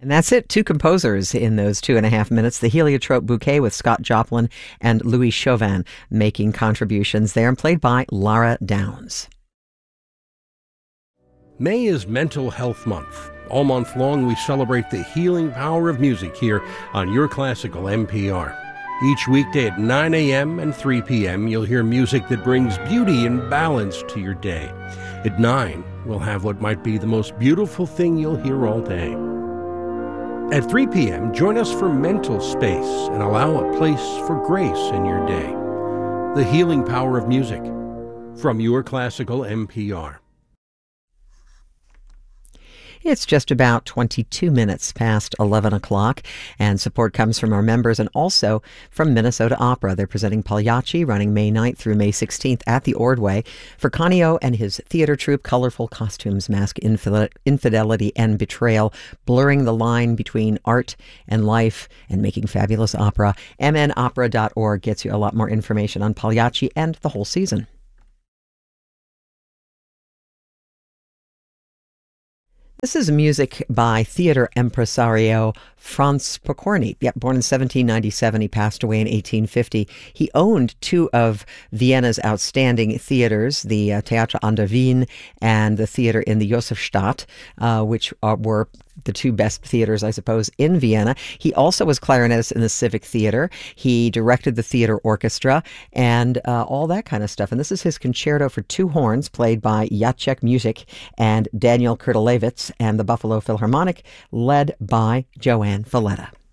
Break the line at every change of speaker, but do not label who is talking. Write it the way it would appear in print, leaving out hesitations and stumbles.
And that's it. Two composers in those 2.5 minutes. The Heliotrope Bouquet with Scott Joplin and Louis Chauvin making contributions there, and played by Lara Downs.
May is Mental Health Month. All month long, we celebrate the healing power of music here on Your Classical NPR. Each weekday at 9 a.m. and 3 p.m., you'll hear music that brings beauty and balance to your day. At 9, we'll have what might be the most beautiful thing you'll hear all day. At 3 p.m., join us for Mental Space and allow a place for grace in your day. The healing power of music from Your Classical NPR.
It's just about 22 minutes past 11 o'clock, and support comes from our members and also from Minnesota Opera. They're presenting Pagliacci, running May 9th through May 16th at the Ordway. For Canio and his theater troupe, colorful costumes mask infidelity and betrayal, blurring the line between art and life and making fabulous opera. mnopera.org gets you a lot more information on Pagliacci and the whole season. This is music by theater impresario Franz Pokorny. Born in 1797, he passed away in 1850. He owned two of Vienna's outstanding theaters, the Theater an der Wien and the theater in the Josefstadt, which were the two best theaters, I suppose, in Vienna. He also was clarinetist in the Civic Theater. He directed the theater orchestra and all that kind of stuff. And this is his concerto for two horns, played by Jacek Music and Daniel Kurtelewicz, and the Buffalo Philharmonic, led by Joanne Valletta.